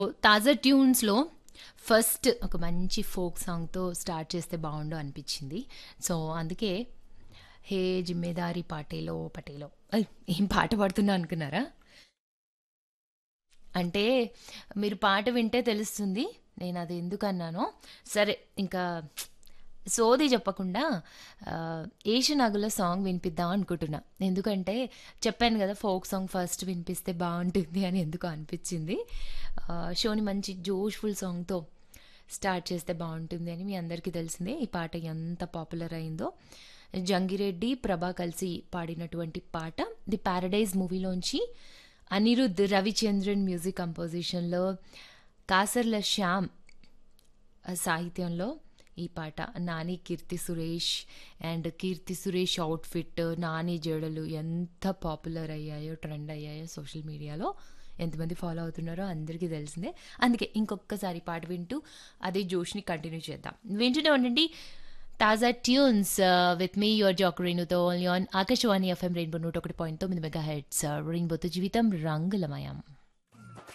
తాజా ట్యూన్స్‌లో ఫస్ట్ ఒక మంచి ఫోక్ సాంగ్‌తో స్టార్ట్ చేస్తే బావుండు అనిపిచ్చింది. సో, అందుకే 'హే జిమ్మేదారీ పాటేలో పటేలో' ఏం పాట పాడుతున్నా అనుకున్నారా? అంటే మీరు పాట వింటే తెలుస్తుంది నేనది ఎందుకన్నానో. సరే ఇంకా సోది చెప్పకుండా 'ఏషనాగుల' సాంగ్ వినిపిద్దాం అనుకుంటున్నా. ఎందుకంటే చెప్పాను గదా! ఫోక్ సాంగ్ ఫస్ట్ వినిపిస్తే బావుంటుంది అని ఎందుకో అనిపిచ్చింది. షోని మంచి జోష్‌ఫుల్ సాంగ్‌తో స్టార్ట్ చేస్తే బావుంటుంది అని మీ అందరికీ తెలిసిందే. ఈ పాట ఎంత పాపులర్ అయిందో. జంగిరెడ్డి, ప్రభా కలిసి పాడినటువంటి పాట. 'The paradise' మూవీలోంచి Anirudh Ravichandran music కంపోజిషన్‌లో Kasarla Shyam సాహిత్యంలో ఈ పాట. నాని, కీర్తి సురేష్ అండ్ కీర్తి సురేష్ అవుట్‌ఫిట్, నాని జడలు ఎంత పాపులర్ అయ్యాయో, ట్రెండ్ అయ్యాయో సోషల్ మీడియాలో. ఎంతమంది ఫాలో అవుతున్నారో అందరికీ తెలిసిందే. అందుకే ఇంకొక్కసారి పాట వింటూ అదే జోష్‌ని కంటిన్యూ చేద్దాం. వింటూనే ఉండండి తాజా tunes with me your Jack రేణుతో only on Akashvani FM rainbow 101.9 megahertz. రెయిన్బోతో జీవితం రంగులమయం.